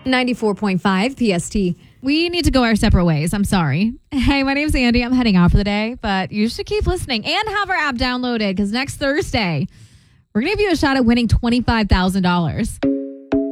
94.5 PST. We need to go our separate ways. I'm sorry. Hey, my name's Andy. I'm heading out for the day, but you should keep listening and have our app downloaded because next Thursday, we're going to give you a shot at winning $25,000.